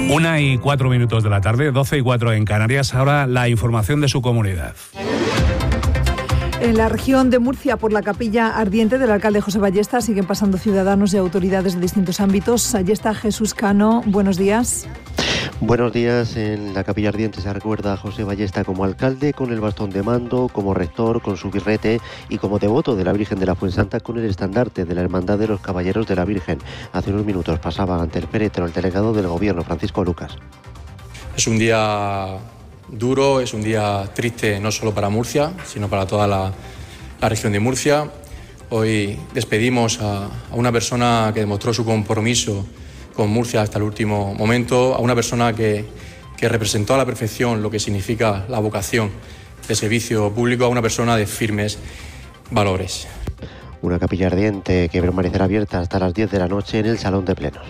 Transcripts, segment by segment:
1:04 de la tarde, 12:04 en Canarias. Ahora la información de su comunidad. En la región de Murcia, por la capilla ardiente del alcalde José Ballesta, siguen pasando ciudadanos y autoridades de distintos ámbitos. Allí está Jesús Cano. Buenos días. Buenos días. En la capilla ardiente se recuerda a José Ballesta como alcalde, con el bastón de mando, como rector, con su birrete y como devoto de la Virgen de la Fuensanta, con el estandarte de la Hermandad de los Caballeros de la Virgen. Hace unos minutos pasaba ante el féretro el delegado del Gobierno, Francisco Lucas. Es un día duro, es un día triste no solo para Murcia, sino para toda la región de Murcia. Hoy despedimos a una persona que demostró su compromiso con Murcia hasta el último momento, a una persona que representó a la perfección lo que significa la vocación de servicio público, a una persona de firmes valores. Una capilla ardiente que permanecerá abierta hasta las 10 de la noche en el Salón de Plenos.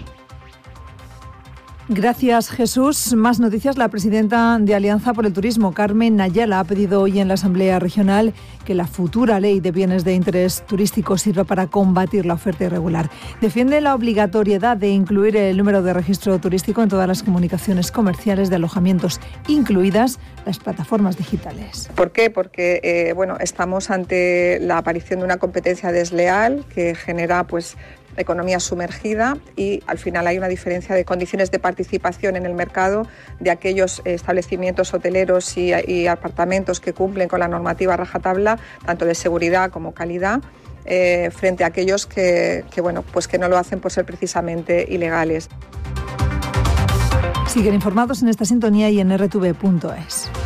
Gracias, Jesús. Más noticias. La presidenta de Alianza por el Turismo, Carmen Ayala, ha pedido hoy en la Asamblea Regional que la futura ley de bienes de interés turístico sirva para combatir la oferta irregular. Defiende la obligatoriedad de incluir el número de registro turístico en todas las comunicaciones comerciales de alojamientos, incluidas las plataformas digitales. ¿Por qué? Porque estamos ante la aparición de una competencia desleal que genera economía sumergida y al final hay una diferencia de condiciones de participación en el mercado de aquellos establecimientos hoteleros y apartamentos que cumplen con la normativa rajatabla, tanto de seguridad como calidad, frente a aquellos que no lo hacen por ser precisamente ilegales. Siguen informados en esta sintonía y en rtv.es.